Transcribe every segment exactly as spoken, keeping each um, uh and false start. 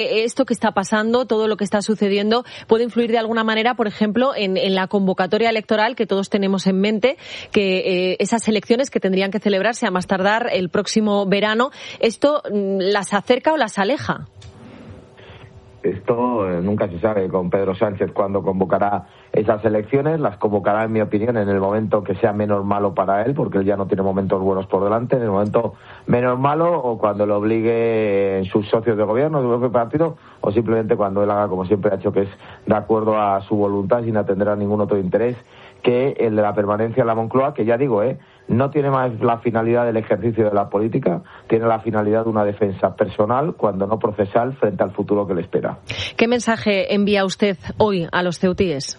Esto que está pasando, todo lo que está sucediendo, puede influir de alguna manera, por ejemplo, en, en la convocatoria electoral que todos tenemos en mente, que eh, esas elecciones que tendrían que celebrarse a más tardar el próximo verano, ¿esto las acerca o las aleja? Esto eh, nunca se sabe con Pedro Sánchez cuándo convocará esas elecciones. Las convocará, en mi opinión, en el momento que sea menos malo para él, porque él ya no tiene momentos buenos por delante, en el momento menos malo, o cuando lo obligue sus socios de gobierno, su propio partido, o simplemente cuando él haga como siempre ha hecho, que es de acuerdo a su voluntad, sin atender a ningún otro interés que el de la permanencia en la Moncloa, que ya digo, eh, no tiene más la finalidad del ejercicio de la política, tiene la finalidad de una defensa personal, cuando no procesal, frente al futuro que le espera. ¿Qué mensaje envía usted hoy a los ceutíes?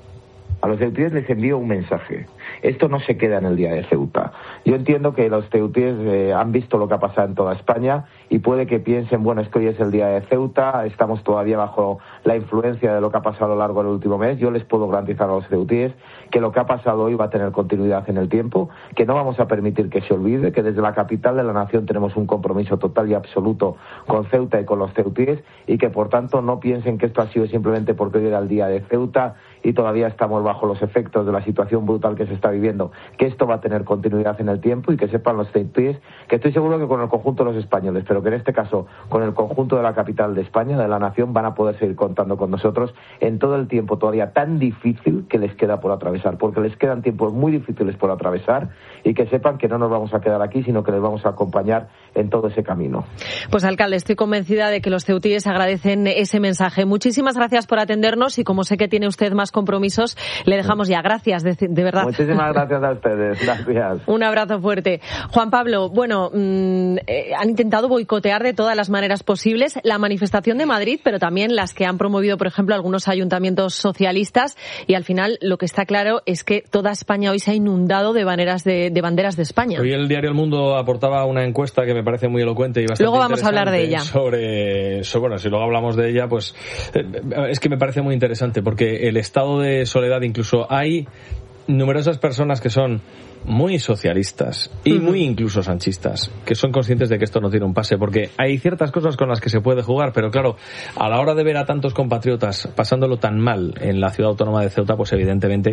A los ceutíes les envío un mensaje. Esto no se queda en el día de Ceuta. Yo entiendo que los ceutíes eh, han visto lo que ha pasado en toda España y puede que piensen, bueno, es que hoy es el día de Ceuta, estamos todavía bajo la influencia de lo que ha pasado a lo largo del último mes. Yo les puedo garantizar a los ceutíes que lo que ha pasado hoy va a tener continuidad en el tiempo, que no vamos a permitir que se olvide, que desde la capital de la nación tenemos un compromiso total y absoluto con Ceuta y con los ceutíes, y que por tanto no piensen que esto ha sido simplemente porque hoy era el día de Ceuta y todavía estamos bajo los efectos de la situación brutal que se está viviendo, que esto va a tener continuidad en el tiempo, y que sepan los ceutíes que estoy seguro que con el conjunto de los españoles, pero que en este caso con el conjunto de la capital de España, de la nación, van a poder seguir contando con nosotros en todo el tiempo todavía tan difícil que les queda por atravesar, porque les quedan tiempos muy difíciles por atravesar, y que sepan que no nos vamos a quedar aquí, sino que les vamos a acompañar en todo ese camino. Pues, alcalde, estoy convencida de que los ceutíes agradecen ese mensaje. Muchísimas gracias por atendernos, y como sé que tiene usted más compromisos, le dejamos ya. Gracias, de, de verdad. Muchísimas gracias a ustedes. Gracias. Un abrazo fuerte. Juan Pablo, bueno, mmm, eh, han intentado boicotear de todas las maneras posibles la manifestación de Madrid, pero también las que han promovido, por ejemplo, algunos ayuntamientos socialistas, y al final lo que está claro es que toda España hoy se ha inundado de banderas de, de banderas de España. Hoy el diario El Mundo aportaba una encuesta que me parece muy elocuente y bastante Luego vamos a hablar de ella. Sobre, sobre, bueno, si luego hablamos de ella, pues eh, es que me parece muy interesante, porque el estado de soledad, incluso hay numerosas personas que son muy socialistas y uh-huh. muy incluso sanchistas, que son conscientes de que esto no tiene un pase, porque hay ciertas cosas con las que se puede jugar, pero claro, a la hora de ver a tantos compatriotas pasándolo tan mal en la ciudad autónoma de Ceuta, pues evidentemente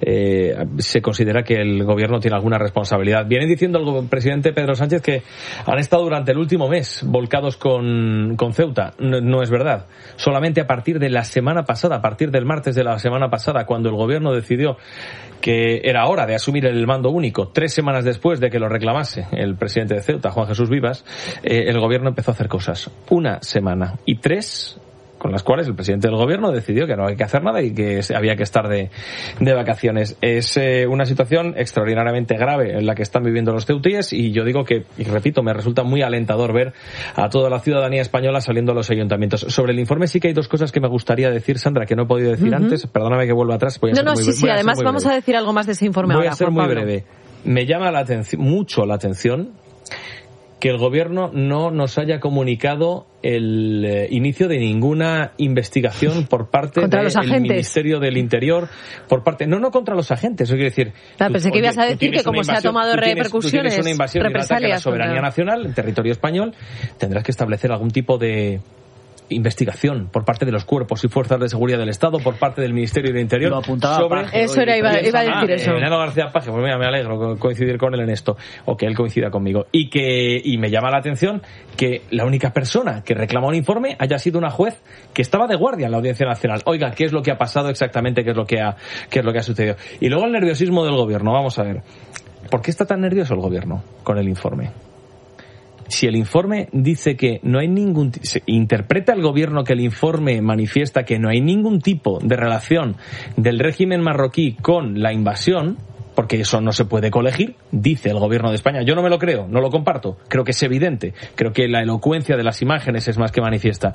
eh, se considera que el gobierno tiene alguna responsabilidad. Viene diciendo el presidente Pedro Sánchez que han estado durante el último mes volcados con, con Ceuta. No, no es verdad. Solamente a partir de la semana pasada, a partir del martes de la semana pasada, cuando el gobierno decidió que era hora de asumir el mando único, tres semanas después de que lo reclamase el presidente de Ceuta, Juan Jesús Vivas, eh, el gobierno empezó a hacer cosas. Una semana y tres con las cuales el presidente del gobierno decidió que no hay que hacer nada y que había que estar de, de vacaciones. Es eh, una situación extraordinariamente grave en la que están viviendo los ceutíes, y yo digo que, y repito, me resulta muy alentador ver a toda la ciudadanía española saliendo a los ayuntamientos. Sobre el informe sí que hay dos cosas que me gustaría decir, Sandra, que no he podido decir uh-huh. antes. Perdóname que vuelva atrás. Voy a no, ser no, muy, sí, sí, además vamos a decir algo más de ese informe voy ahora. Voy a ser Juan muy Pablo. breve. Me llama la atención, mucho la atención que el gobierno no nos haya comunicado el eh, inicio de ninguna investigación por parte del Ministerio del Interior, por parte, no, no contra los agentes, eso quiere decir... Ah, pensé que ibas a decir que como se ha tomado repercusiones, tú tienes una invasión y un ataque a la soberanía contra... nacional, en territorio español, tendrás que establecer algún tipo de investigación por parte de los cuerpos y fuerzas de seguridad del Estado, por parte del Ministerio del Interior. Lo apuntaba sobre Paje, eso era, iba, iba a decir ah, eso. Emiliano García Paje, pues mira, me alegro coincidir con él en esto, o que él coincida conmigo. Y que y me llama la atención que la única persona que reclama un informe haya sido una juez que estaba de guardia en la Audiencia Nacional. Oiga, ¿qué es lo que ha pasado exactamente? ¿Qué es lo que ha, qué es lo que ha sucedido? Y luego el nerviosismo del gobierno. Vamos a ver. ¿Por qué está tan nervioso el gobierno con el informe? Si el informe dice que no hay ningún... Se interpreta el gobierno que el informe manifiesta que no hay ningún tipo de relación del régimen marroquí con la invasión, porque eso no se puede colegir, dice el gobierno de España. Yo no me lo creo, no lo comparto. Creo que es evidente. Creo que la elocuencia de las imágenes es más que manifiesta.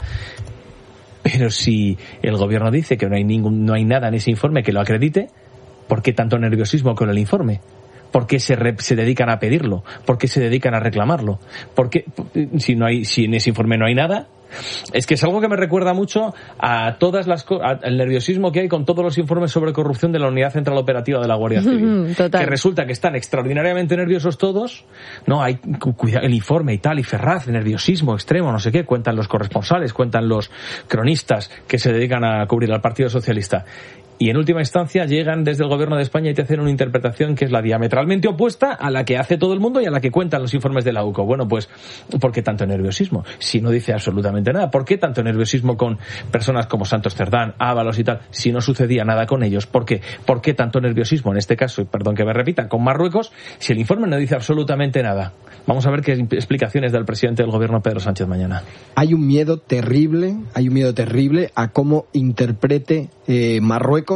Pero si el gobierno dice que no hay ningún, no hay nada en ese informe que lo acredite, ¿por qué tanto nerviosismo con el informe? ¿Por qué se, re, se dedican a pedirlo? ¿Por qué se dedican a reclamarlo? ¿Por qué, si, no hay, si en ese informe no hay nada, Es que es algo que me recuerda mucho a todas las co- a, al nerviosismo que hay con todos los informes sobre corrupción de la Unidad Central Operativa de la Guardia Civil. Total. Que resulta que están extraordinariamente nerviosos todos. No, hay cuidado, el informe y tal, y Ferraz, nerviosismo extremo, no sé qué, cuentan los corresponsales, cuentan los cronistas que se dedican a cubrir al Partido Socialista. Y en última instancia llegan desde el Gobierno de España y te hacen una interpretación que es la diametralmente opuesta a la que hace todo el mundo y a la que cuentan los informes de la U C O. Bueno, pues, ¿por qué tanto nerviosismo? Si no dice absolutamente nada. ¿Por qué tanto nerviosismo con personas como Santos Cerdán, Ábalos y tal, si no sucedía nada con ellos? ¿Por qué? ¿Por qué tanto nerviosismo en este caso, y perdón que me repita, con Marruecos, si el informe no dice absolutamente nada? Vamos a ver qué explicaciones da el presidente del Gobierno, Pedro Sánchez, mañana. Hay un miedo terrible, hay un miedo terrible a cómo interprete eh, Marruecos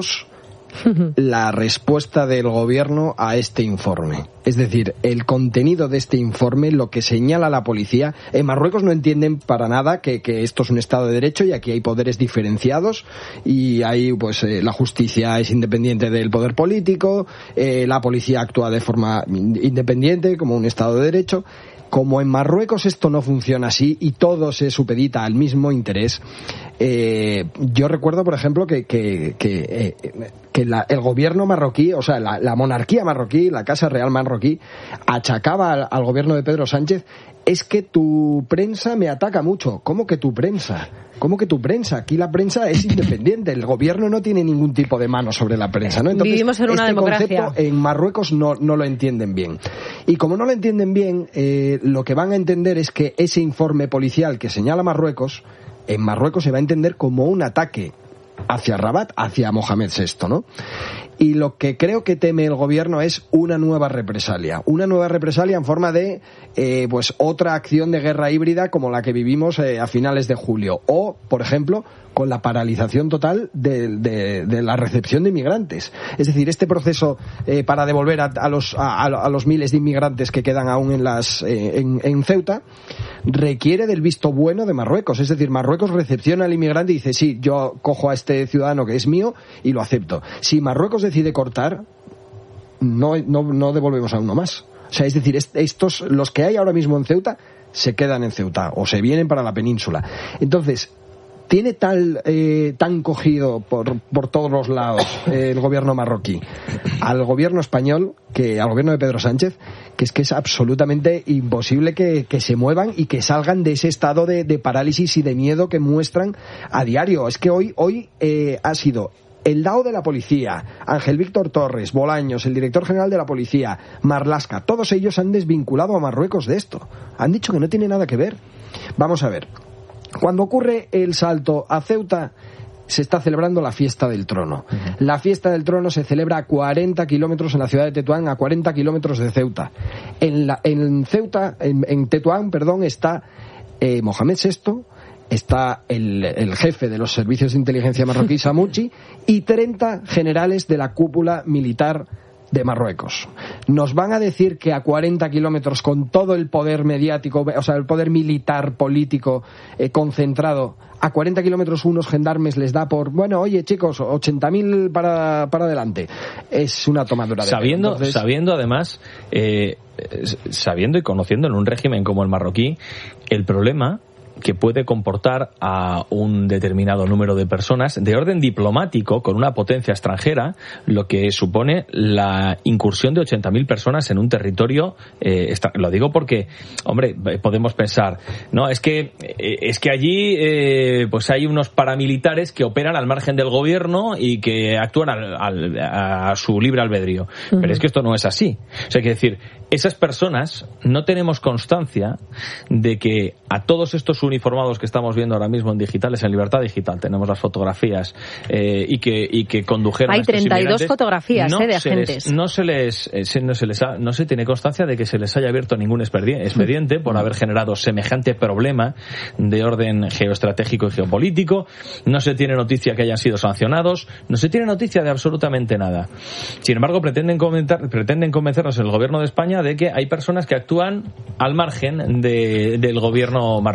la respuesta del gobierno a este informe. Es decir, el contenido de este informe, lo que señala la policía, en Marruecos no entienden para nada que, que esto es un Estado de Derecho y aquí hay poderes diferenciados y hay, pues, eh, la justicia es independiente del poder político, eh, la policía actúa de forma independiente como un Estado de Derecho. Como en Marruecos esto no funciona así y todo se supedita al mismo interés, eh, yo recuerdo, por ejemplo, que, que, que, eh, que la, el gobierno marroquí, o sea, la, la monarquía marroquí, la Casa Real marroquí, achacaba al, al gobierno de Pedro Sánchez, es que tu prensa me ataca mucho. ¿Cómo que tu prensa? ¿Cómo que tu prensa? Aquí la prensa es independiente, el gobierno no tiene ningún tipo de mano sobre la prensa, ¿no? Entonces, vivimos en una este democracia. concepto en Marruecos no, no lo entienden bien. Y como no lo entienden bien, eh, lo que van a entender es que ese informe policial que señala Marruecos, en Marruecos se va a entender como un ataque hacia Rabat, hacia Mohamed sexto, ¿no? Y lo que creo que teme el gobierno es una nueva represalia. Una nueva represalia en forma de eh, pues otra acción de guerra híbrida como la que vivimos eh, a finales de julio. O, por ejemplo, con la paralización total de, de, de la recepción de inmigrantes. Es decir, este proceso eh, para devolver a, a, los, a, a los miles de inmigrantes que quedan aún en, las, eh, en, en Ceuta requiere del visto bueno de Marruecos. Es decir, Marruecos recepciona al inmigrante y dice, sí, yo cojo a este ciudadano que es mío y lo acepto. Si Marruecos decide cortar, no, no, no devolvemos a uno más. O sea, es decir, estos, los que hay ahora mismo en Ceuta, se quedan en Ceuta o se vienen para la península. Entonces, tiene tal eh, tan cogido por, por todos los lados eh, el gobierno marroquí al gobierno español, que al gobierno de Pedro Sánchez, que es que es absolutamente imposible que, que se muevan y que salgan de ese estado de, de parálisis y de miedo que muestran a diario. Es que hoy, hoy eh, ha sido el D A O de la policía, Ángel Víctor Torres, Bolaños, el director general de la policía, Marlaska, todos ellos han desvinculado a Marruecos de esto. Han dicho que no tiene nada que ver. Vamos a ver. Cuando ocurre el salto a Ceuta, se está celebrando la fiesta del trono. Uh-huh. La fiesta del trono se celebra a cuarenta kilómetros en la ciudad de Tetuán, a cuarenta kilómetros de Ceuta. En, la, en Ceuta, en, en Tetuán, perdón, está eh, Mohamed sexto, está el, el jefe de los servicios de inteligencia marroquí, Samuchi, y treinta generales de la cúpula militar de Marruecos. Nos van a decir que a cuarenta kilómetros, con todo el poder mediático, o sea, el poder militar, político, eh, concentrado, a cuarenta kilómetros unos gendarmes les da por, bueno, oye chicos, ochenta mil para, para adelante. Es una tomadura de sabiendo, Entonces, sabiendo además, eh, sabiendo y conociendo en un régimen como el marroquí, el problema que puede comportar a un determinado número de personas de orden diplomático con una potencia extranjera, lo que supone la incursión de ochenta mil personas en un territorio. Eh, lo digo porque, hombre, podemos pensar, no, es que eh, es que allí eh, pues hay unos paramilitares que operan al margen del gobierno y que actúan al, al, a su libre albedrío. Uh-huh. Pero es que esto no es así. O sea, hay que decir, esas personas no tenemos constancia de que a todos estos uniformados que estamos viendo ahora mismo en digitales, en Libertad Digital, tenemos las fotografías eh, y que y que condujeron hay a estos treinta y dos fotografías no eh, de se agentes. Les, no se les eh, se, no se les ha, no se tiene constancia de que se les haya abierto ningún expediente por haber generado semejante problema de orden geoestratégico y geopolítico. No se tiene noticia que hayan sido sancionados. No se tiene noticia de absolutamente nada. Sin embargo, pretenden comentar, pretenden convencernos el gobierno de España de que hay personas que actúan al margen de, del gobierno marroquí.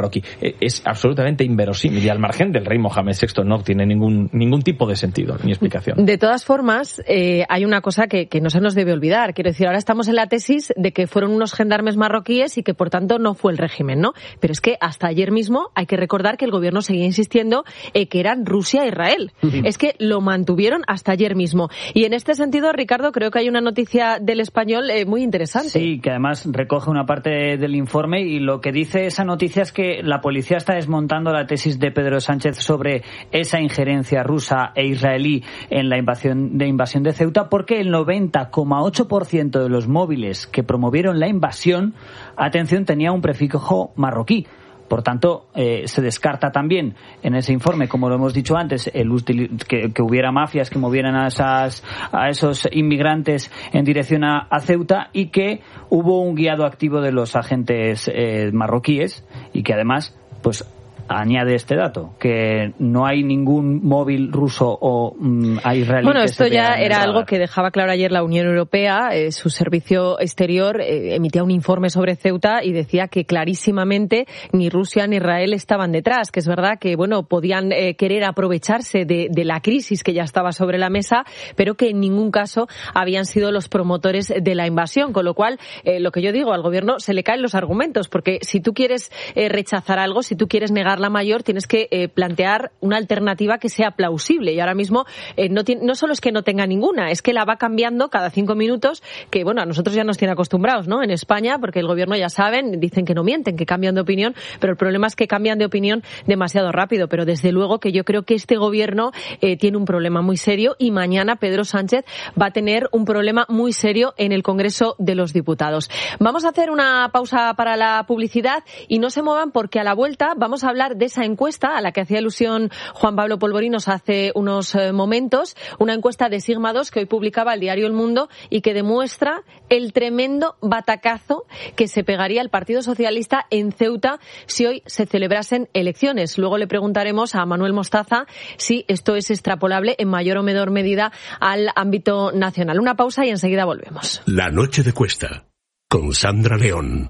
es absolutamente inverosímil y al margen del rey Mohamed sexto no tiene ningún ningún tipo de sentido ni explicación. De todas formas, eh, hay una cosa que, que no se nos debe olvidar. Quiero decir, ahora estamos en la tesis de que fueron unos gendarmes marroquíes y que por tanto no fue el régimen, ¿no? Pero es que hasta ayer mismo hay que recordar que el gobierno seguía insistiendo eh, que eran Rusia e Israel. Uh-huh. Es que lo mantuvieron hasta ayer mismo. Y en este sentido, Ricardo, creo que hay una noticia del Español eh, muy interesante. Sí, que además recoge una parte del informe y lo que dice esa noticia es que la policía está desmontando la tesis de Pedro Sánchez sobre esa injerencia rusa e israelí en la invasión de invasión de Ceuta, porque el noventa coma ocho por ciento de los móviles que promovieron la invasión, atención, tenía un prefijo marroquí. Por tanto, eh, se descarta también en ese informe, como lo hemos dicho antes, el util- que, que hubiera mafias que movieran a, esas, a esos inmigrantes en dirección a, a Ceuta, y que hubo un guiado activo de los agentes eh, marroquíes, y que además, pues, añade este dato, que no hay ningún móvil ruso o um, israelí. Bueno, que esto se vea ya en el era radar. algo que dejaba claro ayer la Unión Europea. Eh, su servicio exterior eh, emitía un informe sobre Ceuta y decía que clarísimamente ni Rusia ni Israel estaban detrás, que es verdad que, bueno, podían eh, querer aprovecharse de, de la crisis que ya estaba sobre la mesa, pero que en ningún caso habían sido los promotores de la invasión, con lo cual, eh, lo que yo digo, al gobierno se le caen los argumentos, porque si tú quieres eh, rechazar algo, si tú quieres negar la mayor, tienes que eh, plantear una alternativa que sea plausible, y ahora mismo eh, no, tiene, no solo es que no tenga ninguna, es que la va cambiando cada cinco minutos, que bueno, a nosotros ya nos tiene acostumbrados, ¿no? En España, porque el gobierno, ya saben, dicen que no mienten, que cambian de opinión, pero el problema es que cambian de opinión demasiado rápido. Pero desde luego que yo creo que este gobierno eh, tiene un problema muy serio, y mañana Pedro Sánchez va a tener un problema muy serio en el Congreso de los Diputados. Vamos a hacer una pausa para la publicidad y no se muevan, porque a la vuelta vamos a hablar de esa encuesta a la que hacía alusión Juan Pablo Polvorinos hace unos eh, momentos, una encuesta de Sigma dos que hoy publicaba el diario El Mundo y que demuestra el tremendo batacazo que se pegaría el Partido Socialista en Ceuta si hoy se celebrasen elecciones. Luego le preguntaremos a Manuel Mostaza si esto es extrapolable en mayor o menor medida al ámbito nacional. Una pausa y enseguida volvemos. La noche de Cuesta, con Sandra León.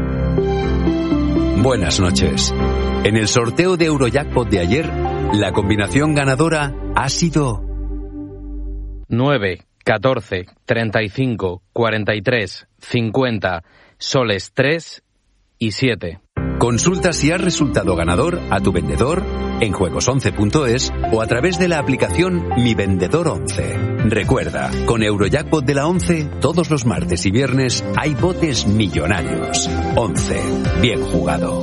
Buenas noches. En el sorteo de Eurojackpot de ayer, la combinación ganadora ha sido nueve, catorce, treinta y cinco, cuarenta y tres, cincuenta, soles tres y siete. Consulta si has resultado ganador a tu vendedor en juegos once punto es o a través de la aplicación Mi Vendedor once. Recuerda, con Eurojackpot de la once, todos los martes y viernes hay botes millonarios. once. Bien jugado.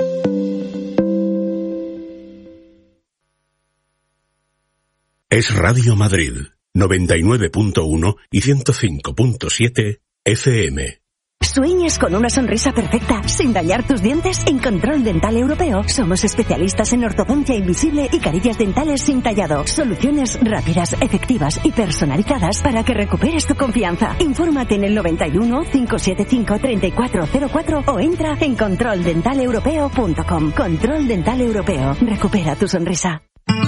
Es Radio Madrid, noventa y nueve punto uno y ciento cinco punto siete F M. ¿Sueñas con una sonrisa perfecta sin dañar tus dientes? En Control Dental Europeo somos especialistas en ortodoncia invisible y carillas dentales sin tallado. Soluciones rápidas, efectivas y personalizadas para que recuperes tu confianza. Infórmate en el noventa y uno, cinco siete cinco, treinta y cuatro cero cuatro o entra en control dental europeo punto com. Control Dental Europeo. Recupera tu sonrisa.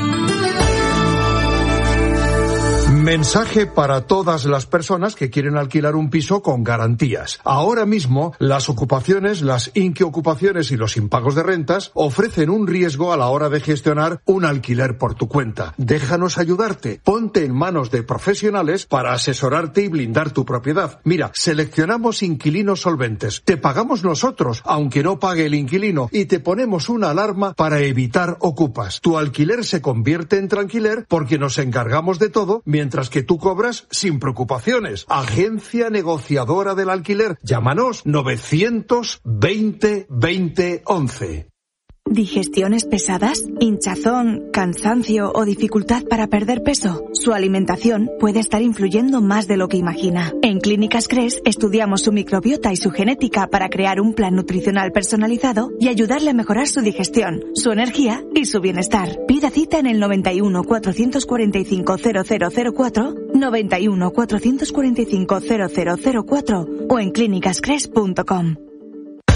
Mensaje para todas las personas que quieren alquilar un piso con garantías. Ahora mismo, las ocupaciones, las inquiocupaciones y los impagos de rentas ofrecen un riesgo a la hora de gestionar un alquiler por tu cuenta. Déjanos ayudarte. Ponte en manos de profesionales para asesorarte y blindar tu propiedad. Mira, seleccionamos inquilinos solventes. Te pagamos nosotros, aunque no pague el inquilino, y te ponemos una alarma para evitar ocupas. Tu alquiler se convierte en tranquiler porque nos encargamos de todo, mientras que tú cobras sin preocupaciones. Agencia negociadora del alquiler. Llámanos novecientos veinte veinte once. ¿Digestiones pesadas? ¿Hinchazón, cansancio o dificultad para perder peso? Su alimentación puede estar influyendo más de lo que imagina. En Clínicas Cres estudiamos su microbiota y su genética para crear un plan nutricional personalizado y ayudarle a mejorar su digestión, su energía y su bienestar. Pida cita en el noventa y uno, cuatrocientos cuarenta y cinco, cero cero cero cuatro, noventa y uno, cuatrocientos cuarenta y cinco, cero cero cero cuatro o en clínicas cres punto com.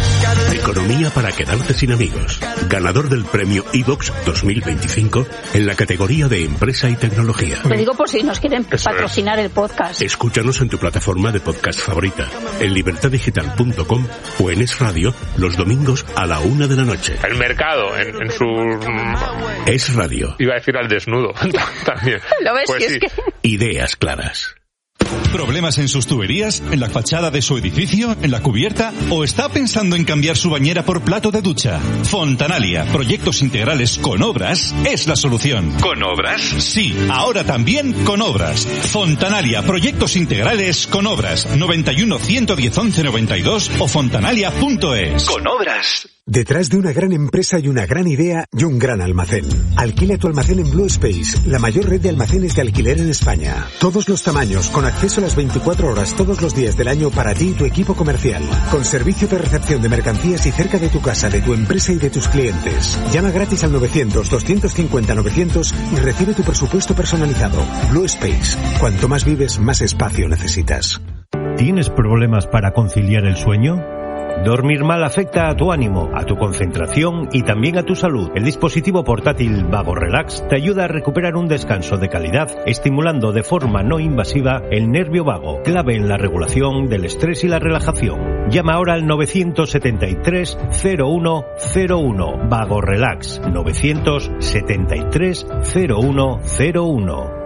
Economía para quedarte sin amigos. Ganador del premio iVox dos mil veinticinco en la categoría de Empresa y Tecnología. Lo digo por si nos quieren patrocinar el podcast. Escúchanos en tu plataforma de podcast favorita, en libertad digital punto com o en Es Radio los domingos a la una de la noche. El mercado en, en su... Es Radio. Iba a decir al desnudo también. ¿Lo ves? Pues Si sí. es que... Ideas claras. ¿Problemas en sus tuberías? ¿En la fachada de su edificio? ¿En la cubierta? ¿O está pensando en cambiar su bañera por plato de ducha? Fontanalia, proyectos integrales con obras, es la solución. ¿Con obras? Sí, ahora también con obras. Fontanalia, proyectos integrales con obras. noventa y uno, ciento diez, once noventa y dos o fontanalia punto es. Con obras. Detrás de una gran empresa hay una gran idea y un gran almacén. Alquila tu almacén en Blue Space, la mayor red de almacenes de alquiler en España. Todos los tamaños, con acceso a las veinticuatro horas todos los días del año para ti y tu equipo comercial. Con servicio de recepción de mercancías y cerca de tu casa, de tu empresa y de tus clientes. Llama gratis al novecientos, doscientos cincuenta, novecientos y recibe tu presupuesto personalizado. Blue Space. Cuanto más vives, más espacio necesitas. ¿Tienes problemas para conciliar el sueño? Dormir mal afecta a tu ánimo, a tu concentración y también a tu salud. El dispositivo portátil Vago Relax te ayuda a recuperar un descanso de calidad, estimulando de forma no invasiva el nervio vago, clave en la regulación del estrés y la relajación. Llama ahora al novecientos setenta y tres, cero uno cero uno. Vago Relax, novecientos setenta y tres, cero uno cero uno.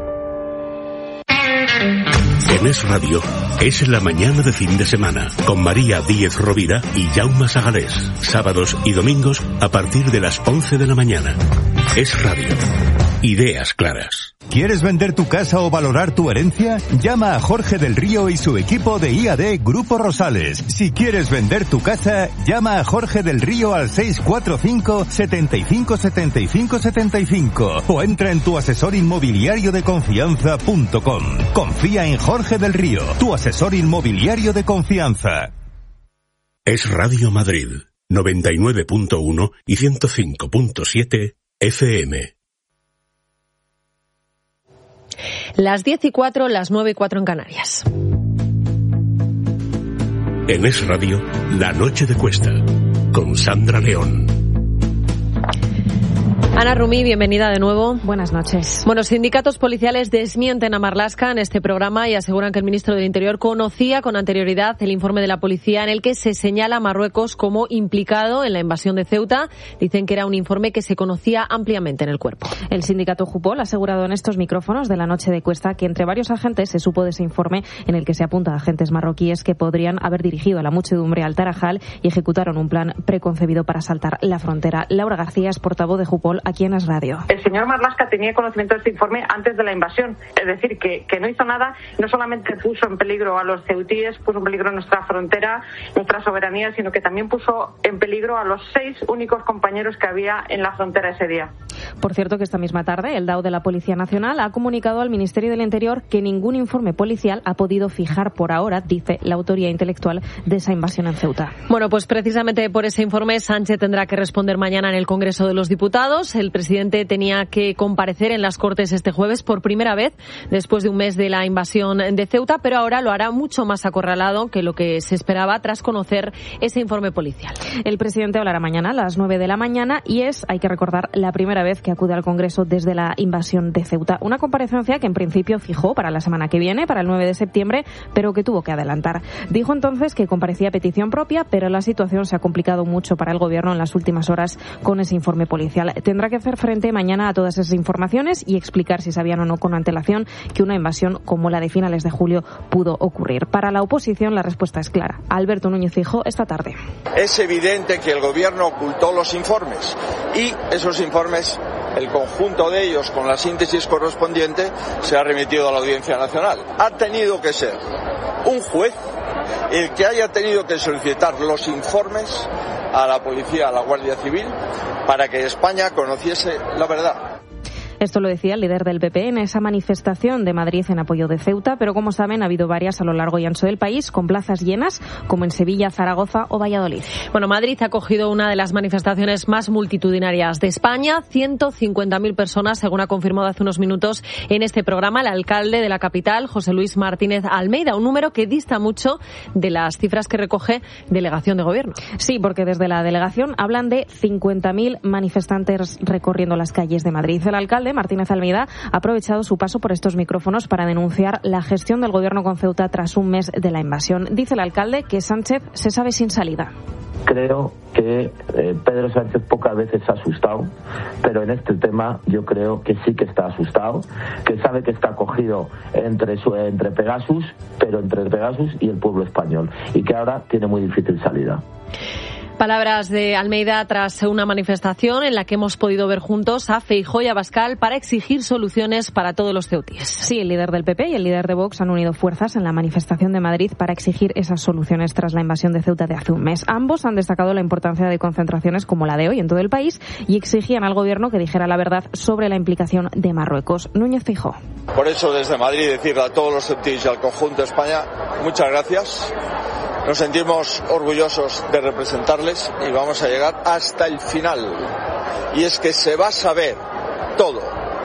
En Es Radio es la mañana de fin de semana con María Díez Rovira y Jaume Sagalés. Sábados y domingos a partir de las once de la mañana. Es Radio. Ideas claras. ¿Quieres vender tu casa o valorar tu herencia? Llama a Jorge del Río y su equipo de I A D Grupo Rosales. Si quieres vender tu casa, llama a Jorge del Río al seis cuatro cinco, setenta y cinco, setenta y cinco, setenta y cinco o entra en tu asesor inmobiliario de confianza punto com. Confía en Jorge del Río, tu asesor inmobiliario de confianza. Es Radio Madrid, noventa y nueve punto uno y ciento cinco punto siete F M. Las diez y cuatro, las nueve y cuatro en Canarias. En Es Radio, La Noche de Cuesta, con Sandra León. Ana Rumí, bienvenida de nuevo. Buenas noches. Bueno, sindicatos policiales desmienten a Marlaska en este programa y aseguran que el ministro del Interior conocía con anterioridad el informe de la policía en el que se señala a Marruecos como implicado en la invasión de Ceuta. Dicen que era un informe que se conocía ampliamente en el cuerpo. El sindicato Jupol ha asegurado en estos micrófonos de La Noche de Cuesta que entre varios agentes se supo de ese informe en el que se apunta a agentes marroquíes que podrían haber dirigido a la muchedumbre al Tarajal y ejecutaron un plan preconcebido para saltar la frontera. Laura García es portavoz de Jupol aquí en Es Radio. El señor Marlaska tenía conocimiento de este informe antes de la invasión, es decir, que, que no hizo nada, no solamente puso en peligro a los ceutíes, puso en peligro nuestra frontera, nuestra soberanía, sino que también puso en peligro a los seis únicos compañeros que había en la frontera ese día. Por cierto, que esta misma tarde el D A O de la Policía Nacional ha comunicado al Ministerio del Interior que ningún informe policial ha podido fijar por ahora, dice, la autoría intelectual de esa invasión en Ceuta. Bueno, pues precisamente por ese informe Sánchez tendrá que responder mañana en el Congreso de los Diputados. El presidente tenía que comparecer en las Cortes este jueves por primera vez después de un mes de la invasión de Ceuta, pero ahora lo hará mucho más acorralado que lo que se esperaba tras conocer ese informe policial. El presidente hablará mañana a las nueve de la mañana y es, hay que recordar, la primera vez que acude al Congreso desde la invasión de Ceuta. Una comparecencia que en principio fijó para la semana que viene, para el nueve de septiembre, pero que tuvo que adelantar. Dijo entonces que comparecía a petición propia, pero la situación se ha complicado mucho para el Gobierno en las últimas horas con ese informe policial. Tendrá que hacer frente mañana a todas esas informaciones y explicar si sabían o no con antelación que una invasión como la de finales de julio pudo ocurrir. Para la oposición la respuesta es clara. Alberto Núñez Feijóo esta tarde. Es evidente que el Gobierno ocultó los informes y esos informes, el conjunto de ellos con la síntesis correspondiente, se ha remitido a la Audiencia Nacional. Ha tenido que ser un juez el que haya tenido que solicitar los informes a la policía, a la Guardia Civil, para que España conociese la verdad. Esto lo decía el líder del P P en esa manifestación de Madrid en apoyo de Ceuta, pero como saben ha habido varias a lo largo y ancho del país, con plazas llenas, como en Sevilla, Zaragoza o Valladolid. Bueno, Madrid ha acogido una de las manifestaciones más multitudinarias de España, ciento cincuenta mil personas, según ha confirmado hace unos minutos en este programa el alcalde de la capital, José Luis Martínez Almeida, un número que dista mucho de las cifras que recoge Delegación de Gobierno. Sí, porque desde la delegación hablan de cincuenta mil manifestantes recorriendo las calles de Madrid. El alcalde, Martínez Almeida, ha aprovechado su paso por estos micrófonos para denunciar la gestión del Gobierno con Ceuta tras un mes de la invasión. Dice el alcalde que Sánchez se sabe sin salida. Creo que eh, Pedro Sánchez pocas veces se ha asustado, pero en este tema yo creo que sí que está asustado, que sabe que está cogido entre, su, entre Pegasus, pero entre Pegasus y el pueblo español, y que ahora tiene muy difícil salida. Palabras de Almeida tras una manifestación en la que hemos podido ver juntos a Feijóo y a Abascal para exigir soluciones para todos los ceutíes. Sí, el líder del P P y el líder de Vox han unido fuerzas en la manifestación de Madrid para exigir esas soluciones tras la invasión de Ceuta de hace un mes. Ambos han destacado la importancia de concentraciones como la de hoy en todo el país y exigían al Gobierno que dijera la verdad sobre la implicación de Marruecos. Núñez Feijóo. Por eso, desde Madrid, decirle a todos los ceutíes y al conjunto de España, muchas gracias. Nos sentimos orgullosos de representarles y vamos a llegar hasta el final. Y es que se va a saber todo.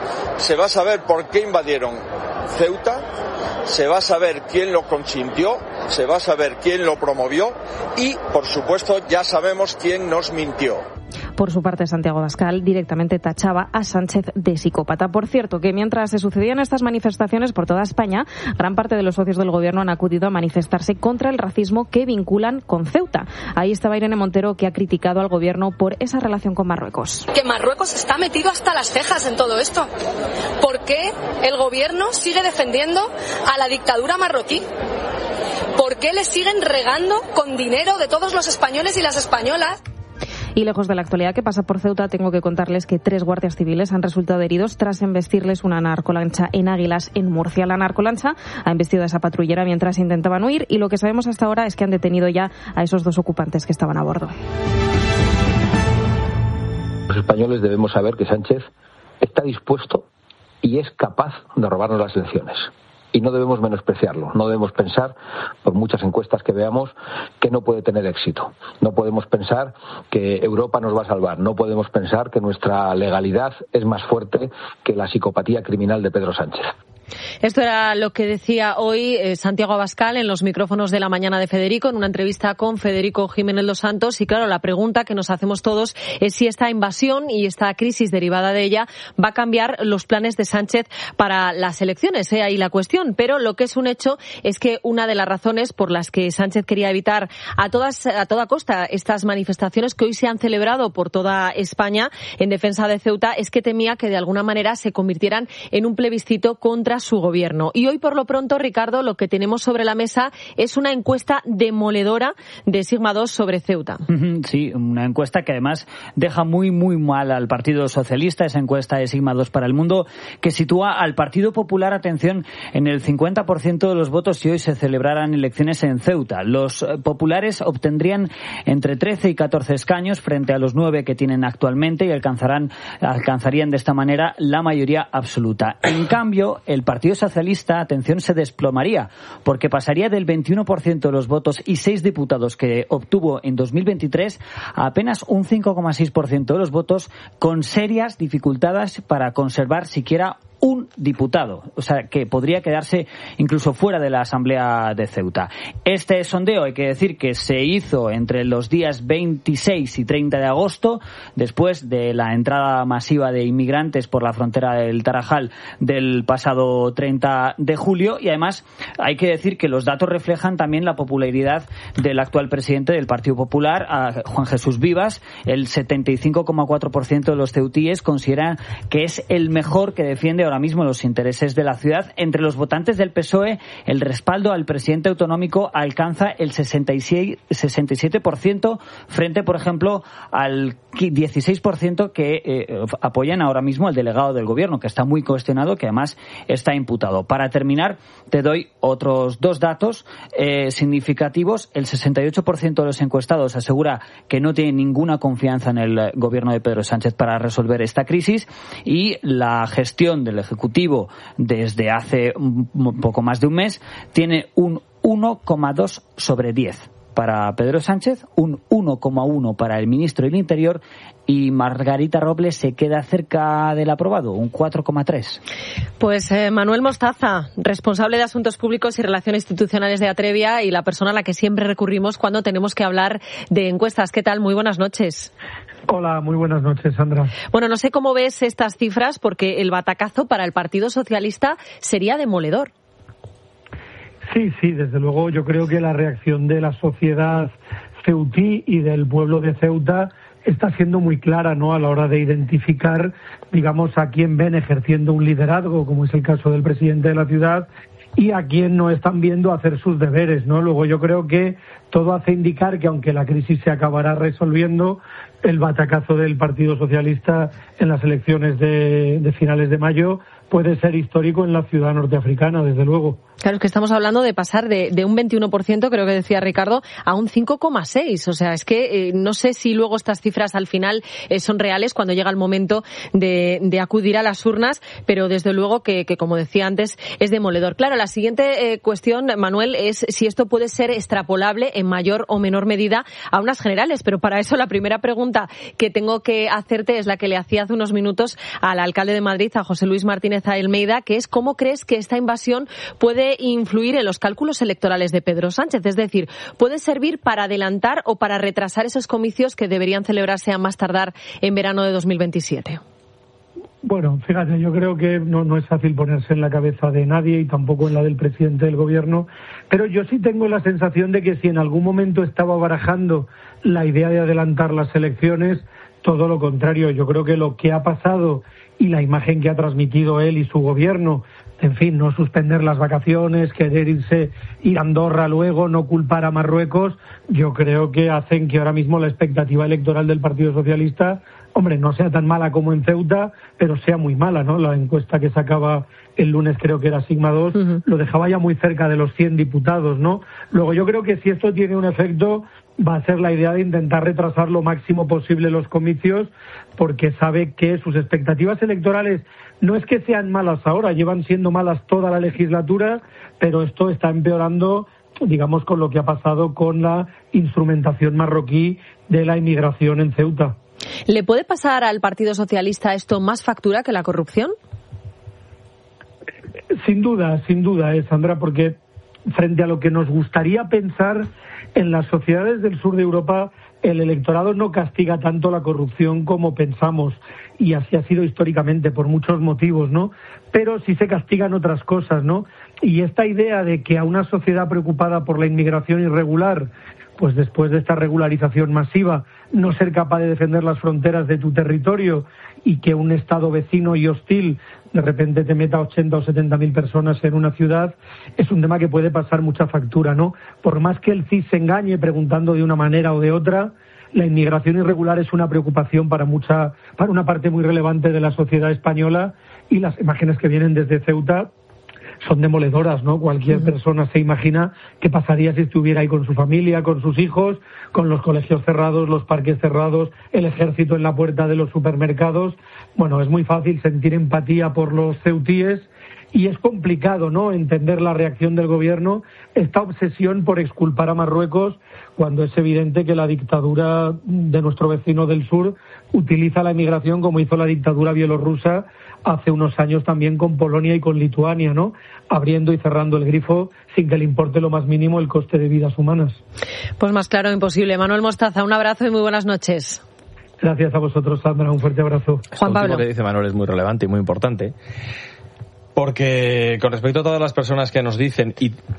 Se va a saber por qué invadieron Ceuta, se va a saber quién lo consintió, se va a saber quién lo promovió y, por supuesto, ya sabemos quién nos mintió. Por su parte, Santiago Abascal directamente tachaba a Sánchez de psicópata. Por cierto, que mientras se sucedían estas manifestaciones por toda España, gran parte de los socios del Gobierno han acudido a manifestarse contra el racismo que vinculan con Ceuta. Ahí estaba Irene Montero, que ha criticado al Gobierno por esa relación con Marruecos. Que Marruecos está metido hasta las cejas en todo esto. ¿Por qué el Gobierno sigue defendiendo a la dictadura marroquí? ¿Por qué le siguen regando con dinero de todos los españoles y las españolas? Y lejos de la actualidad que pasa por Ceuta, tengo que contarles que tres guardias civiles han resultado heridos tras embestirles una narcolancha en Águilas, en Murcia. La narcolancha ha embestido a esa patrullera mientras intentaban huir y lo que sabemos hasta ahora es que han detenido ya a esos dos ocupantes que estaban a bordo. Los españoles debemos saber que Sánchez está dispuesto y es capaz de robarnos las elecciones. Y no debemos menospreciarlo, no debemos pensar, por muchas encuestas que veamos, que no puede tener éxito. No podemos pensar que Europa nos va a salvar, no podemos pensar que nuestra legalidad es más fuerte que la psicopatía criminal de Pedro Sánchez. Esto era lo que decía hoy eh, Santiago Abascal en los micrófonos de La Mañana de Federico, en una entrevista con Federico Jiménez Dos Santos. Y claro, la pregunta que nos hacemos todos es si esta invasión y esta crisis derivada de ella va a cambiar los planes de Sánchez para las elecciones. ¿eh? Ahí la cuestión. Pero lo que es un hecho es que una de las razones por las que Sánchez quería evitar a todas a toda costa estas manifestaciones que hoy se han celebrado por toda España en defensa de Ceuta es que temía que de alguna manera se convirtieran en un plebiscito contra su gobierno. Y hoy, por lo pronto, Ricardo, lo que tenemos sobre la mesa es una encuesta demoledora de Sigma dos sobre Ceuta. Sí, una encuesta que además deja muy, muy mal al Partido Socialista, esa encuesta de Sigma dos para el Mundo, que sitúa al Partido Popular, atención, en el cincuenta por ciento de los votos si hoy se celebraran elecciones en Ceuta. Los populares obtendrían entre trece y catorce escaños frente a los nueve que tienen actualmente y alcanzarán, alcanzarían de esta manera la mayoría absoluta. En cambio, el Partido Socialista, atención, se desplomaría, porque pasaría del veintiuno por ciento de los votos y seis diputados que obtuvo en dos mil veintitrés a apenas un cinco coma seis por ciento de los votos, con serias dificultades para conservar siquiera un diputado, o sea, que podría quedarse incluso fuera de la Asamblea de Ceuta. Este sondeo, hay que decir que se hizo entre los días veintiséis y treinta de agosto, después de la entrada masiva de inmigrantes por la frontera del Tarajal del pasado treinta de julio, y además hay que decir que los datos reflejan también la popularidad del actual presidente del Partido Popular, a Juan Jesús Vivas. El setenta y cinco coma cuatro por ciento de los ceutíes consideran que es el mejor que defiende ahora mismo los intereses de la ciudad. Entre los votantes del P S O E, el respaldo al presidente autonómico alcanza el sesenta y seis, sesenta y siete por ciento frente, por ejemplo, al dieciséis por ciento que eh, apoyan ahora mismo al delegado del gobierno, que está muy cuestionado, que además está imputado. Para terminar, te doy otros dos datos eh, significativos. El sesenta y ocho por ciento de los encuestados asegura que no tiene ninguna confianza en el gobierno de Pedro Sánchez para resolver esta crisis, y la gestión del Ejecutivo desde hace un poco más de un mes tiene un uno coma dos sobre diez para Pedro Sánchez, un uno coma uno para el ministro del Interior, y Margarita Robles se queda cerca del aprobado, un cuatro coma tres. Pues eh, Manuel Mostaza, responsable de Asuntos Públicos y Relaciones Institucionales de Atrevia y la persona a la que siempre recurrimos cuando tenemos que hablar de encuestas. ¿Qué tal? Muy buenas noches. Hola, muy buenas noches, Sandra. Bueno, no sé cómo ves estas cifras, porque el batacazo para el Partido Socialista sería demoledor. Sí, sí, desde luego yo creo que la reacción de la sociedad ceutí y del pueblo de Ceuta está siendo muy clara, ¿no?, a la hora de identificar, digamos, a quién ven ejerciendo un liderazgo, como es el caso del presidente de la ciudad, y a quién no están viendo hacer sus deberes, ¿no? Luego yo creo que todo hace indicar que aunque la crisis se acabará resolviendo, el batacazo del Partido Socialista en las elecciones de, de finales de mayo puede ser histórico en la ciudad norteafricana, desde luego. Claro, es que estamos hablando de pasar de, de un veintiuno por ciento, creo que decía Ricardo, a un cinco coma seis. O sea, es que eh, no sé si luego estas cifras al final eh, son reales cuando llega el momento de, de acudir a las urnas, pero desde luego que, que, como decía antes, es demoledor. Claro, la siguiente eh, cuestión, Manuel, es si esto puede ser extrapolable en mayor o menor medida a unas generales. Pero para eso la primera pregunta que tengo que hacerte es la que le hacía hace unos minutos al alcalde de Madrid, a José Luis Martínez Almeida, que es ¿cómo crees que esta invasión puede influir en los cálculos electorales de Pedro Sánchez? Es decir, ¿puede servir para adelantar o para retrasar esos comicios que deberían celebrarse a más tardar en verano de dos mil veintisiete? Bueno, fíjate, yo creo que no, no es fácil ponerse en la cabeza de nadie y tampoco en la del presidente del gobierno, pero yo sí tengo la sensación de que si en algún momento estaba barajando la idea de adelantar las elecciones, todo lo contrario. Yo creo que lo que ha pasado y la imagen que ha transmitido él y su gobierno, en fin, no suspender las vacaciones, querer irse, ir a Andorra luego, no culpar a Marruecos, yo creo que hacen que ahora mismo la expectativa electoral del Partido Socialista, hombre, no sea tan mala como en Ceuta, pero sea muy mala, ¿no? La encuesta que sacaba el lunes, creo que era Sigma dos, uh-huh. lo dejaba ya muy cerca de los cien diputados, ¿no? Luego yo creo que si esto tiene un efecto, va a ser la idea de intentar retrasar lo máximo posible los comicios, porque sabe que sus expectativas electorales no es que sean malas ahora, llevan siendo malas toda la legislatura, pero esto está empeorando, digamos, con lo que ha pasado con la instrumentación marroquí de la inmigración en Ceuta. ¿Le puede pasar al Partido Socialista esto más factura que la corrupción? Sin duda, sin duda, eh, Sandra, porque frente a lo que nos gustaría pensar, en las sociedades del sur de Europa el electorado no castiga tanto la corrupción como pensamos, y así ha sido históricamente por muchos motivos, ¿no? Pero sí se castigan otras cosas, ¿no? Y esta idea de que a una sociedad preocupada por la inmigración irregular, pues después de esta regularización masiva, no ser capaz de defender las fronteras de tu territorio y que un Estado vecino y hostil de repente te meta ochenta o setenta mil personas en una ciudad, es un tema que puede pasar mucha factura, ¿no? Por más que el C I S se engañe preguntando de una manera o de otra, la inmigración irregular es una preocupación para mucha, para una parte muy relevante de la sociedad española, y las imágenes que vienen desde Ceuta son demoledoras, ¿no? Cualquier persona se imagina qué pasaría si estuviera ahí con su familia, con sus hijos, con los colegios cerrados, los parques cerrados, el ejército en la puerta de los supermercados. Bueno, es muy fácil sentir empatía por los ceutíes y es complicado, ¿no?, entender la reacción del gobierno, esta obsesión por exculpar a Marruecos, cuando es evidente que la dictadura de nuestro vecino del sur utiliza la inmigración como hizo la dictadura bielorrusa hace unos años también con Polonia y con Lituania, ¿no?, abriendo y cerrando el grifo sin que le importe lo más mínimo el coste de vidas humanas. Pues más claro imposible. Manuel Mostaza, un abrazo y muy buenas noches. Gracias a vosotros, Sandra, un fuerte abrazo. Juan Pablo. Lo que dice Manuel es muy relevante y muy importante, porque con respecto a todas las personas que nos dicen, y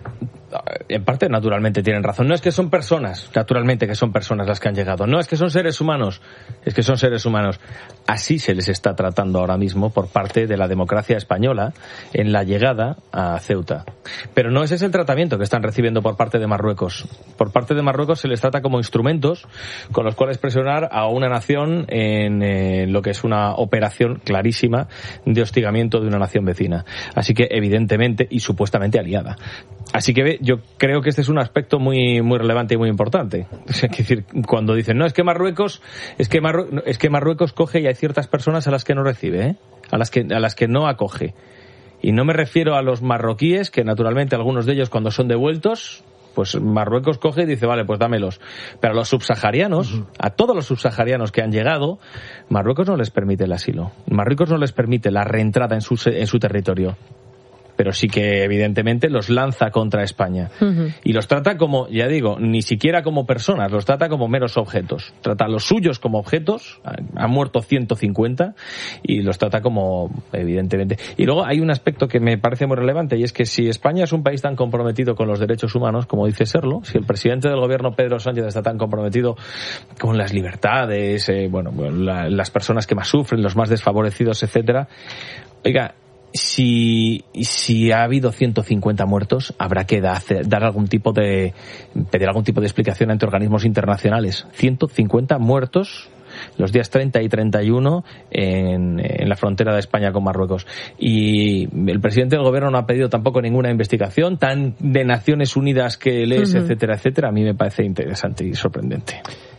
en parte, naturalmente, tienen razón. No es que son personas, naturalmente que son personas las que han llegado. No es que son seres humanos, es que son seres humanos. Así se les está tratando ahora mismo por parte de la democracia española en la llegada a Ceuta. Pero no ese es el tratamiento que están recibiendo por parte de Marruecos. Por parte de Marruecos se les trata como instrumentos con los cuales presionar a una nación en eh, lo que es una operación clarísima de hostigamiento de una nación vecina. Así que, evidentemente, y supuestamente aliada. Así que yo creo que este es un aspecto muy muy relevante y muy importante. Es decir, cuando dicen, no, es que Marruecos es que, Marru- es que Marruecos coge y hay ciertas personas a las que no recibe, ¿eh? a las que a las que no acoge. Y no me refiero a los marroquíes, que naturalmente algunos de ellos cuando son devueltos, pues Marruecos coge y dice, vale, pues dámelos. Pero a los subsaharianos, uh-huh. a todos los subsaharianos que han llegado, Marruecos no les permite el asilo. Marruecos no les permite la reentrada en su, en su territorio. Pero sí que evidentemente los lanza contra España. Uh-huh. Y los trata como, ya digo, ni siquiera como personas, los trata como meros objetos. Trata a los suyos como objetos, han muerto ciento cincuenta, y los trata como, evidentemente. Y luego hay un aspecto que me parece muy relevante, y es que si España es un país tan comprometido con los derechos humanos, como dice serlo, si el presidente del gobierno, Pedro Sánchez, está tan comprometido con las libertades, eh, bueno, la, las personas que más sufren, los más desfavorecidos, etcétera, oiga, Si, si ha habido ciento cincuenta muertos, habrá que da, dar algún tipo de, pedir algún tipo de explicación ante organismos internacionales. ciento cincuenta muertos los días treinta y treinta y uno en, en la frontera de España con Marruecos. Y el presidente del gobierno no ha pedido tampoco ninguna investigación, tan de Naciones Unidas que lees, uh-huh. etcétera, etcétera. A mí me parece interesante y sorprendente.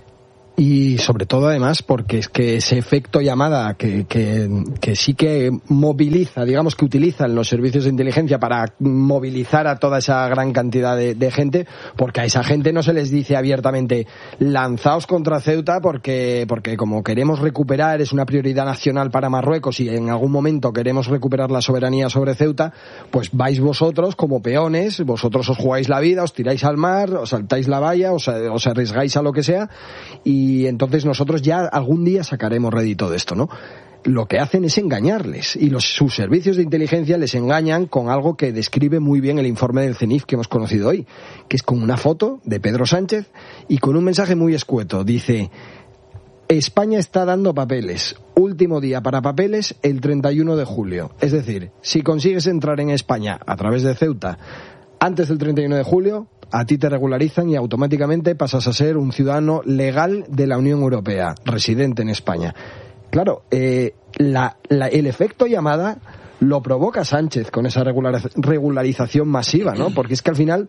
Y sobre todo, además, porque es que ese efecto llamada que, que, que sí que moviliza, digamos que utilizan los servicios de inteligencia para movilizar a toda esa gran cantidad de, de gente, porque a esa gente no se les dice abiertamente lanzaos contra Ceuta porque, porque como queremos recuperar, es una prioridad nacional para Marruecos y en algún momento queremos recuperar la soberanía sobre Ceuta, pues vais vosotros como peones, vosotros os jugáis la vida, os tiráis al mar, os saltáis la valla, os, os arriesgáis a lo que sea, y Y entonces nosotros ya algún día sacaremos rédito de esto, ¿no? Lo que hacen es engañarles, y los, sus servicios de inteligencia les engañan con algo que describe muy bien el informe del CENIF que hemos conocido hoy, que es con una foto de Pedro Sánchez y con un mensaje muy escueto. Dice: España está dando papeles. Último día para papeles, el treinta y uno de julio. Es decir, si consigues entrar en España a través de Ceuta antes del treinta y uno de julio, a ti te regularizan y automáticamente pasas a ser un ciudadano legal de la Unión Europea, residente en España. Claro, eh, la, la, el efecto llamada lo provoca Sánchez con esa regularización masiva, ¿no? Porque es que al final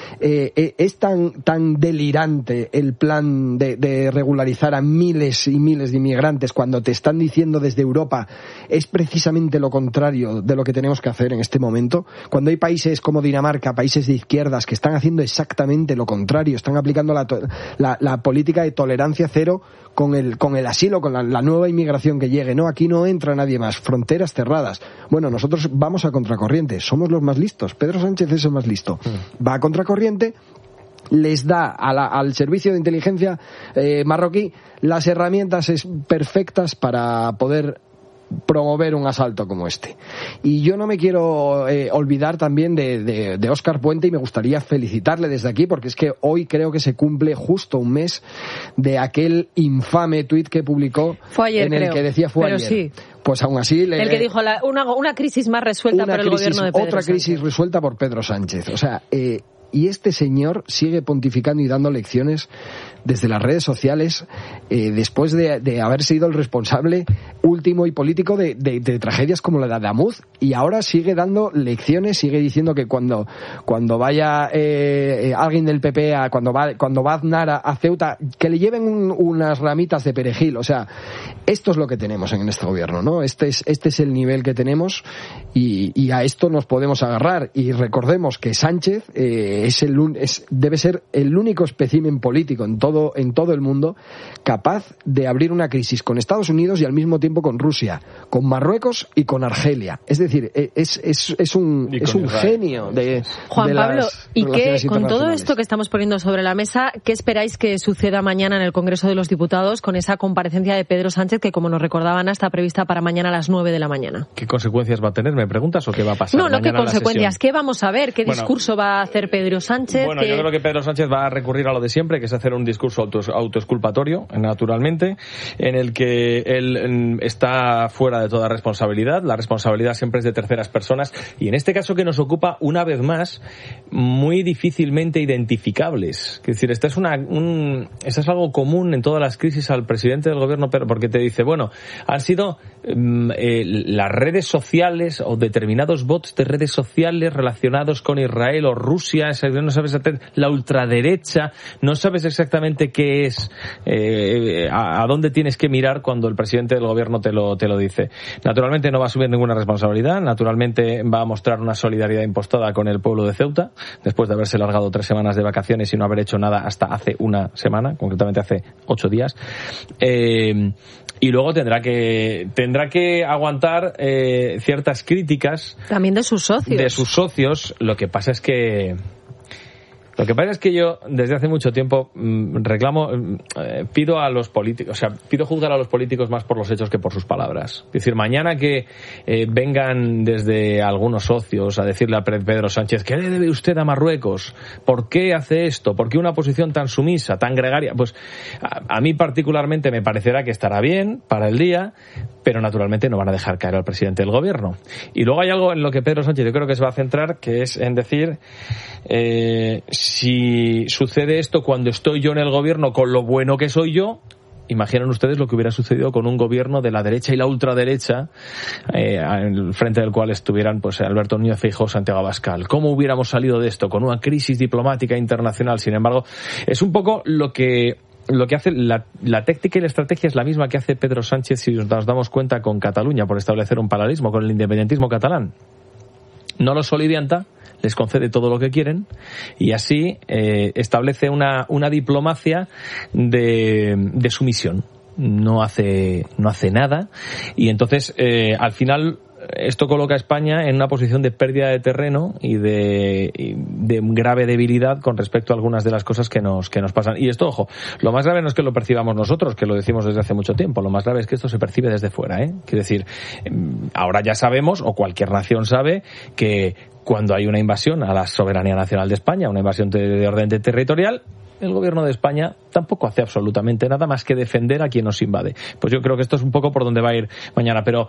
eh, es tan tan delirante el plan de, de regularizar a miles y miles de inmigrantes cuando te están diciendo desde Europa es precisamente lo contrario de lo que tenemos que hacer en este momento. Cuando hay países como Dinamarca, países de izquierdas, que están haciendo exactamente lo contrario, están aplicando la, la, la política de tolerancia cero con el con el asilo, con la, la nueva inmigración que llegue. No, aquí no entra nadie más, fronteras cerradas. Bueno, nosotros vamos a contracorriente, somos los más listos. Pedro Sánchez es el más listo. Va a contracorriente, les da a la, al servicio de inteligencia eh, marroquí las herramientas es, perfectas para poder promover un asalto como este. Y yo no me quiero eh, olvidar también de, de, de Óscar Puente, y me gustaría felicitarle desde aquí, porque es que hoy creo que se cumple justo un mes de aquel infame tuit que publicó fue ayer, en el creo, que decía fue pero ayer. Sí. Pues aún así le, el que dijo la, una, una crisis más resuelta por el crisis, gobierno de Pedro otra Sánchez. crisis resuelta por Pedro Sánchez. O sea, eh, y este señor sigue pontificando y dando lecciones desde las redes sociales eh, después de, de haber sido el responsable último y político de, de, de tragedias como la de Adamuz, y ahora sigue dando lecciones, sigue diciendo que cuando cuando vaya eh, alguien del P P a, cuando va cuando va Aznar a, a Ceuta, que le lleven un, unas ramitas de perejil. O sea, esto es lo que tenemos en este gobierno, ¿no? Este es este es el nivel que tenemos, y, y a esto nos podemos agarrar. Y recordemos que Sánchez eh, es el es, debe ser el único espécimen político en todo en todo el mundo capaz de abrir una crisis con Estados Unidos y al mismo tiempo con Rusia, con Marruecos y con Argelia. Es decir, es es, es un es un genio de Juan de Pablo, las y que con todo internacionales. esto que estamos poniendo sobre la mesa, ¿qué esperáis que suceda mañana en el Congreso de los Diputados con esa comparecencia de Pedro Sánchez que, como nos recordaba Ana, está prevista para mañana a las nueve de la mañana? ¿Qué consecuencias va a tener, me preguntas, o qué va a pasar No, no, mañana ¿qué consecuencias? ¿Qué vamos a ver? ¿Qué bueno, discurso va a hacer Pedrito? Pedro Sánchez. Bueno, que... yo creo que Pedro Sánchez va a recurrir a lo de siempre, que es hacer un discurso auto, autoexculpatorio, naturalmente, en el que él está fuera de toda responsabilidad. La responsabilidad siempre es de terceras personas y en este caso que nos ocupa, una vez más, muy difícilmente identificables. Es decir, esta es, una, un, esta es algo común en todas las crisis al presidente del gobierno, porque te dice, bueno, han sido eh, las redes sociales o determinados bots de redes sociales relacionados con Israel o Rusia, no sabes la ultraderecha, no sabes exactamente qué es, eh, a, a dónde tienes que mirar cuando el presidente del gobierno te lo, te lo dice. Naturalmente no va a asumir ninguna responsabilidad, naturalmente va a mostrar una solidaridad impostada con el pueblo de Ceuta, después de haberse largado tres semanas de vacaciones y no haber hecho nada hasta hace una semana, concretamente hace ocho días. Eh, y luego tendrá que tendrá que aguantar eh, ciertas críticas también de sus socios. De sus socios. Lo que pasa es que Lo que pasa es que yo, desde hace mucho tiempo, reclamo, eh, pido a los políticos, o sea, pido juzgar a los políticos más por los hechos que por sus palabras. Es decir, mañana que eh, vengan desde algunos socios a decirle a Pedro Sánchez, ¿qué le debe usted a Marruecos? ¿Por qué hace esto? ¿Por qué una posición tan sumisa, tan gregaria? Pues a, a mí particularmente me parecerá que estará bien para el día, pero naturalmente no van a dejar caer al presidente del gobierno. Y luego hay algo en lo que Pedro Sánchez yo creo que se va a centrar, que es en decir, eh, si sucede esto cuando estoy yo en el gobierno con lo bueno que soy yo, imaginen ustedes lo que hubiera sucedido con un gobierno de la derecha y la ultraderecha, eh, al frente del cual estuvieran pues Alberto Núñez Feijóo, Santiago Abascal. ¿Cómo hubiéramos salido de esto? Con una crisis diplomática internacional. Sin embargo, es un poco lo que lo que hace la, la táctica y la estrategia es la misma que hace Pedro Sánchez, si nos damos cuenta, con Cataluña, por establecer un paralelismo con el independentismo catalán. No los solivianta, les concede todo lo que quieren y así eh, establece una, una diplomacia de, de sumisión. No hace, no hace nada y entonces eh, al final esto coloca a España en una posición de pérdida de terreno y de, y de grave debilidad con respecto a algunas de las cosas que nos, que nos pasan. Y esto, ojo, lo más grave no es que lo percibamos nosotros, que lo decimos desde hace mucho tiempo, lo más grave es que esto se percibe desde fuera, ¿eh? Quiero decir, ahora ya sabemos, o cualquier nación sabe, que cuando hay una invasión a la soberanía nacional de España, una invasión de, de orden territorial, el gobierno de España tampoco hace absolutamente nada más que defender a quien nos invade. Pues yo creo que esto es un poco por donde va a ir mañana, pero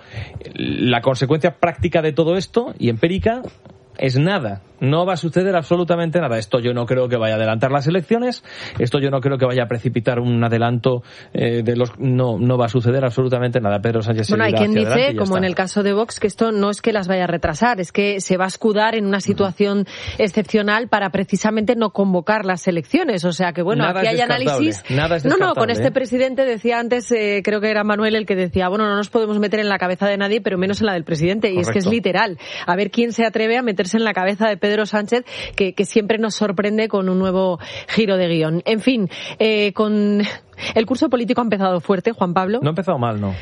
la consecuencia práctica de todo esto y empírica es nada. No va a suceder absolutamente nada. Esto yo no creo que vaya a adelantar las elecciones. Esto yo no creo que vaya a precipitar un adelanto eh, de los... No, no va a suceder absolutamente nada. Pedro Sánchez Bueno, hay quien dice, como está. En el caso de Vox, que esto no es que las vaya a retrasar, es que se va a escudar en una situación uh-huh. excepcional para precisamente no convocar las elecciones. O sea que, bueno, nada aquí hay análisis... Nada es no, no, con ¿eh? este presidente decía antes, eh, creo que era Manuel el que decía, bueno, no nos podemos meter en la cabeza de nadie, pero menos en la del presidente. Correcto. Y es que es literal. A ver quién se atreve a meterse en la cabeza de Pedro Sánchez, que, que siempre nos sorprende con un nuevo giro de guión. En fin, eh, con... El curso político ha empezado fuerte, Juan Pablo. No ha empezado mal, no.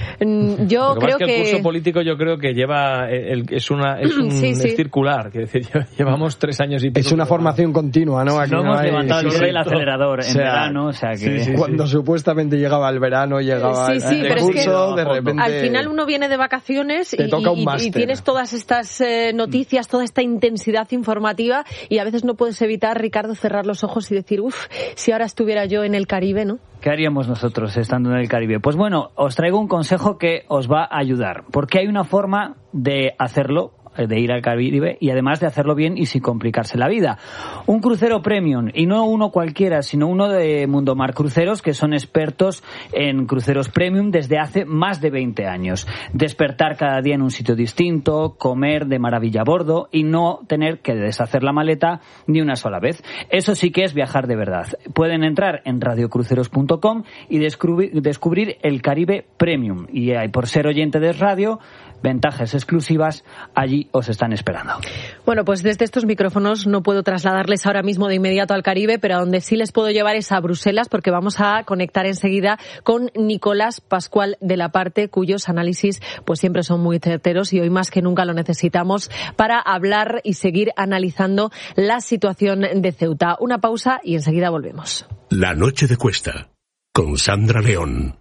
Yo Lo que creo pasa es que, que el curso político yo creo que lleva el, es una es un sí, sí. es circular, que decir, llevamos tres años y pico. Es una formación continua, ¿no? Aquí no, no hemos hay... levantado el, sí, el acelerador o sea, en verano, o sea que sí, sí, cuando sí. supuestamente llegaba el verano, llegaba sí, sí, el pero curso, es que de repente al final uno viene de vacaciones y, y, y tienes todas estas eh, noticias, toda esta intensidad informativa y a veces no puedes evitar, Ricardo, cerrar los ojos y decir, uff, si ahora estuviera yo en el Caribe, ¿no? ¿Qué haríamos nosotros estando en el Caribe? Pues bueno, os traigo un consejo que os va a ayudar, porque hay una forma de hacerlo, de ir al Caribe y además de hacerlo bien y sin complicarse la vida. Un crucero premium, y no uno cualquiera, sino uno de Mundomar Cruceros, que son expertos en cruceros premium desde hace más de veinte años. Despertar cada día en un sitio distinto, comer de maravilla a bordo y no tener que deshacer la maleta ni una sola vez. Eso sí que es viajar de verdad. Pueden entrar en radio cruceros punto com y descubrir, descubrir el Caribe Premium. Y hay, por ser oyente de radio, ventajas exclusivas allí os están esperando. Bueno, pues desde estos micrófonos no puedo trasladarles ahora mismo de inmediato al Caribe, pero a donde sí les puedo llevar es a Bruselas, porque vamos a conectar enseguida con Nicolás Pascual de la Parte, cuyos análisis pues siempre son muy certeros y hoy más que nunca lo necesitamos para hablar y seguir analizando la situación de Ceuta. Una pausa y enseguida volvemos. La noche de Cuesta, con Sandra León.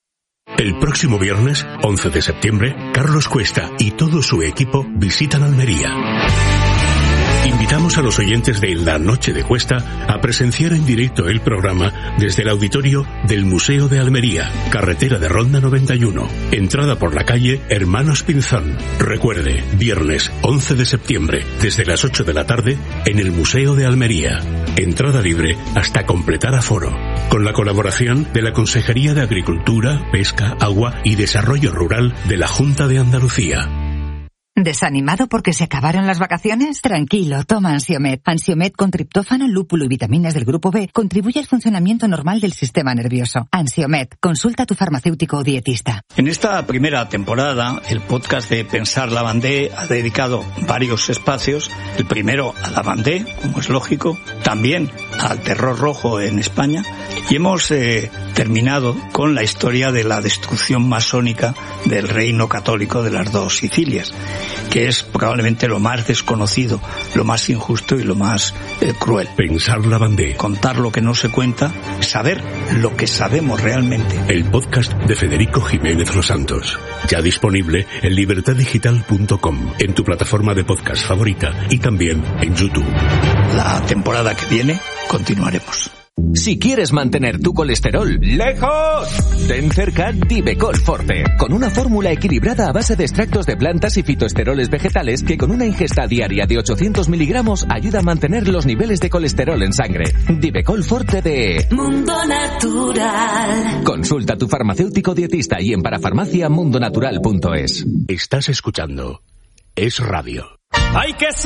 El próximo viernes, once de septiembre, Carlos Cuesta y todo su equipo visitan Almería. Invitamos a los oyentes de La Noche de Cuesta a presenciar en directo el programa desde el auditorio del Museo de Almería, carretera de Ronda noventa y uno, entrada por la calle Hermanos Pinzón. Recuerde, viernes once de septiembre, desde las ocho de la tarde, en el Museo de Almería. Entrada libre hasta completar aforo. Con la colaboración de la Consejería de Agricultura, Pesca, Agua y Desarrollo Rural de la Junta de Andalucía. ¿Desanimado porque se acabaron las vacaciones? Tranquilo, toma Ansiomed. Ansiomed con triptófano, lúpulo y vitaminas del grupo B contribuye al funcionamiento normal del sistema nervioso. Ansiomed, consulta a tu farmacéutico o dietista. En esta primera temporada, el podcast de Pensar Lavandé ha dedicado varios espacios. El primero a Lavandé, como es lógico, también al terror rojo en España. Y hemos eh, terminado con la historia de la destrucción masónica del reino católico de las dos Sicilias, que es probablemente lo más desconocido, lo más injusto y lo más eh, cruel. Pensar Lavandé. Contar lo que no se cuenta, saber lo que sabemos realmente. El podcast de Federico Jiménez Los Santos. Ya disponible en libertad digital punto com, en tu plataforma de podcast favorita y también en YouTube. La temporada que viene continuaremos. Si quieres mantener tu colesterol lejos, ten cerca Divecol Forte, con una fórmula equilibrada a base de extractos de plantas y fitoesteroles vegetales que con una ingesta diaria de ochocientos miligramos ayuda a mantener los niveles de colesterol en sangre. Divecol Forte de Mundo Natural. Consulta a tu farmacéutico dietista y en parafarmacia mundonatural punto es. Estás escuchando Es Radio. Hay que ser